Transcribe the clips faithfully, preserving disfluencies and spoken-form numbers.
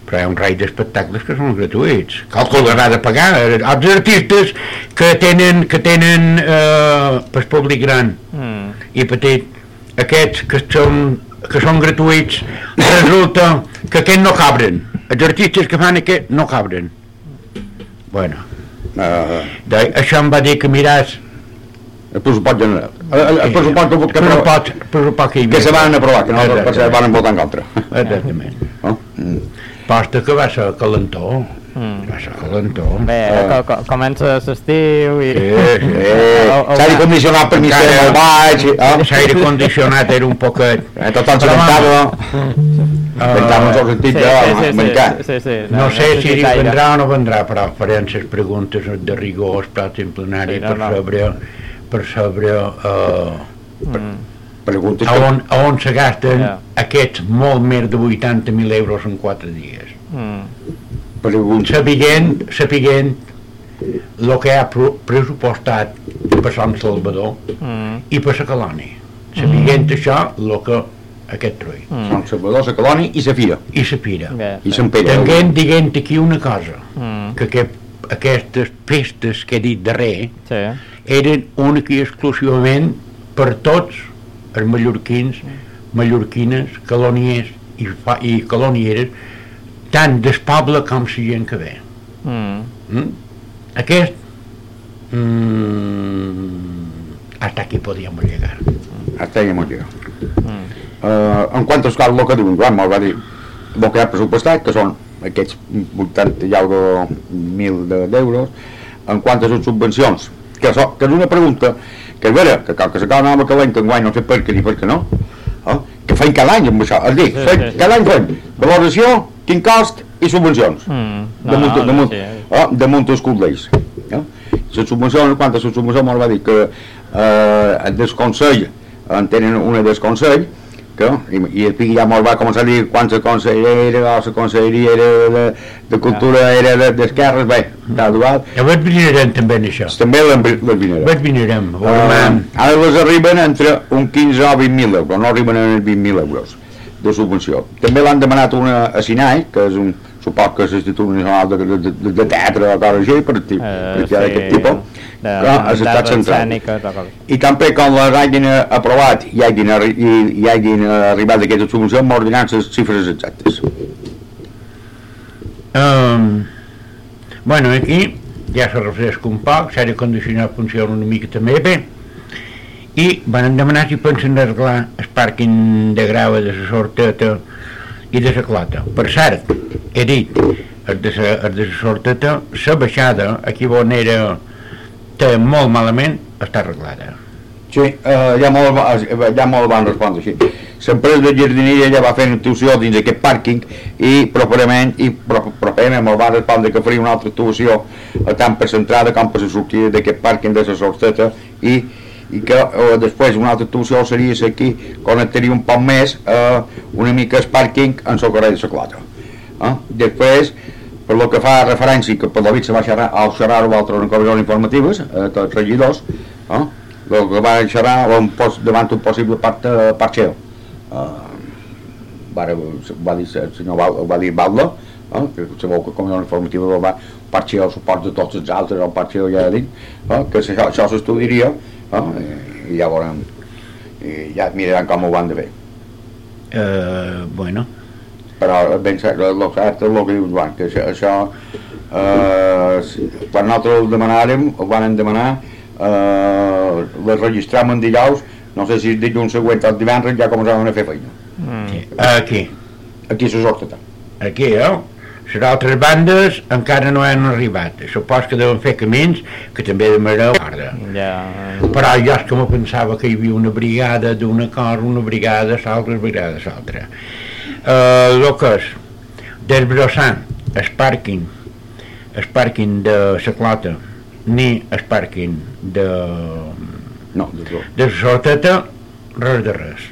però hi ha un rei d'espectacles que són gratuïts, cal que l'haurà de pagar els artistes que tenen que tenen eh, per públic gran mm. i petit, aquests que són que són gratuïts, resulta que aquests no cabren, els artistes que fan aquest no cabren. Bueno, uh, de, això em va dir que miràs el pressupost general, el, el pressupost que, que, pressupost, pressupost que, que se van aprovar, que no se van votar en contra. Exactament. Oh? Mm. Posta que va ser calentó. Mm. Va ser calentó. Bé, uh. co comença l'estiu i... Sí, sí. S'ha condicionat per mig del baix. S'ha condicionat era un poquet. Eh, tot el sentava. Pensava en el sentit de... No sé si vendrà o no vendrà, però farem les preguntes de rigor al pròxim plenari per sobre... per sobre... Preguntes a on, a on se gasten yeah. aquests molt més de vuitanta mil euros en quatre dies. Mm. Sapiguent, sapiguent el que ha pressupostat per Sant Salvador mm. i per la colònia. Sapiguent mm. això, el que aquest trull. Mm. Sant Salvador, la colònia i la fira. I la fira. Yeah. I Sant Pere. Tenint, diguent aquí una cosa, mm. que, que aquestes festes que he dit darrer sí. eren únic i exclusivament per tots els mallorquins, mallorquines, coloniers i, i colonieres, tant del poble com la gent que ve. Mm. Mm? Aquest mm, hasta aquí podíamos llegar. Hasta ahí hemos llegado. Mm. Uh, en quant als casos, el que diuen, Joan, me'l va dir, el que ha pressupostat, que són aquests vuitanta i algo mil d'euros, en quant a les subvencions, que, so, que és una pregunta que és vera, que cal que s'acaba amb el calent, que enguany no sé per què ni per què no, eh? Que feim cada any amb això, és dir, sí, sí, sí. cada any feim valoració, quin cost i subvencions, mm, no, damunt, no, damunt, sí. eh? damunt els cults. Eh? Les subvencions, quant a les subvencions, m'ho va dir que eh, del Consell, en tenen una del Consell, que, i, i el ja molt va començar a dir quan la conselleria o la conselleria era de, de cultura ja. era d'esquerres, bé, tal igual. Ja ho advinarem també en això. També l'advinarem. Ho advinarem. Uh, ara les arriben entre un quinze o vint mil euros, no arriben a vint mil euros de subvenció. També l'han demanat una a Sinai, que és un, supos que és l'Institut Nacional de, de, de, de Teatre o cosa així, per, uh, per sí, d'aquest tipus, que és l'estat central. I també quan les hagin aprovat i hagin, i, i hagin arribat d'aquestes subvencions, m'ordinan les xifres exactes. Um, bueno, aquí ja se refresca un poc, s'ha de condicionar funciona una mica també bé, i van demanar si pensen arreglar el pàrquing de grava de la Sorteta i de la Clota. Per cert, he dit, el de la Sorteta, la baixada, aquí on era té molt malament, està arreglada. Sí, eh, ja, molt, ja molt van respondre així. L'empresa de jardineria ja va fer una actuació dins d'aquest pàrquing i properament, i properament me'l van respondre que faria una altra actuació tant per l'entrada com per la sortida d'aquest pàrquing de la Sorteta i, i que eh, després una altra actuació seria aquí, connectaria un poc més eh, una mica el pàrquing en el carrer de la Clota. Eh? Després, per lo que fa referència, que per la vista va xerrar al xerrar o altres comissions informatives, eh, tots regidors, eh, el que va xerrar un pos, davant un possible part, eh, parxeo. Eh, va, va dir el senyor Val, va dir Balda, eh, que sabeu que la comissió informativa va parxeo el suport de tots els altres, el parxeo ja dit, eh, que això, això s'estudiaria, eh, i ja veurem, i ja miraran com ho van de fer. Uh, bueno, però ben cert, el cert és el que dius, Joan, que això, això eh, quan nosaltres el demanàrem, el van demanar, eh, les registràvem en dijous, no sé si el dilluns següent o el divendres ja començaven a fer feina. Mm. Aquí. Aquí a la Sorteta. Aquí, eh? Les altres bandes encara no han arribat. Supos que deuen fer camins que també demanareu guarda. Yeah. Però jo és que me pensava que hi havia una brigada d'una cosa, una brigada, l'altra brigada, l'altra. El uh, que és desbrossant el pàrquing el pàrquing de la Clota ni el pàrquing de no, de la Sorteta, res de res,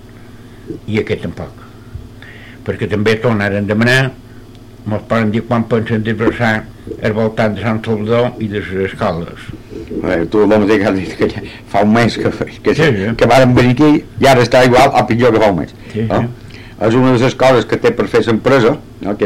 i aquest tampoc, perquè també tornaren a demanar, mos poden dir quan pensen desbrossar al voltant de Sant Salvador i de les escoles. Eh, tu el mateix has dit que fa un mes que, que, sí, sí. que vàrem venir aquí i ara està igual o pitjor que fa un mes. Sí, eh? sí. És una de les coses que té per fer l'empresa, no? Que